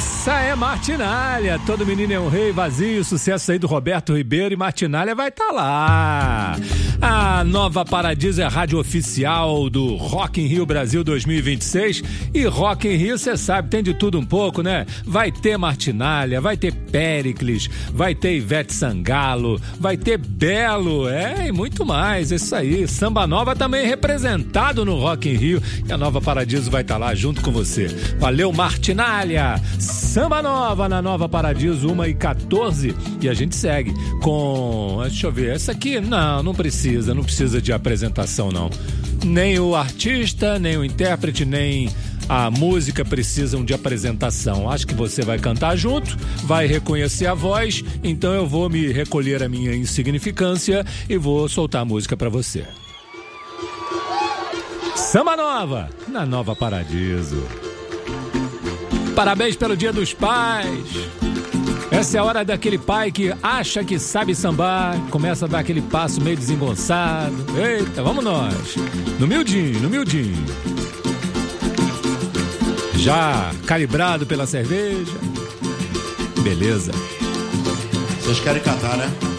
Essa é Martinália, todo menino é um rei, vazio, sucesso aí do Roberto Ribeiro, e Martinália vai estar lá. A Nova Paradiso é a rádio oficial do Rock in Rio Brasil 2026, e Rock in Rio, você sabe, tem de tudo um pouco, né? Vai ter Martinália, vai ter Péricles, vai ter Ivete Sangalo, vai ter Belo, e muito mais, isso aí. Samba Nova também representado no Rock in Rio, e a Nova Paradiso vai estar lá junto com você. Valeu, Martinália! Samba Nova na Nova Paradiso, 1h14, e a gente segue com, deixa eu ver, essa aqui não precisa de apresentação não, nem o artista, nem o intérprete, nem a música precisam de apresentação. Acho que você vai cantar junto, vai reconhecer a voz, então eu vou me recolher a minha insignificância e vou soltar a música pra você. Samba Nova na Nova Paradiso. Parabéns pelo Dia dos Pais. Essa é a hora daquele pai que acha que sabe sambar, começa a dar aquele passo meio desengonçado. Eita, vamos nós. No miudinho. Já calibrado pela cerveja. Beleza. Vocês querem cantar, né?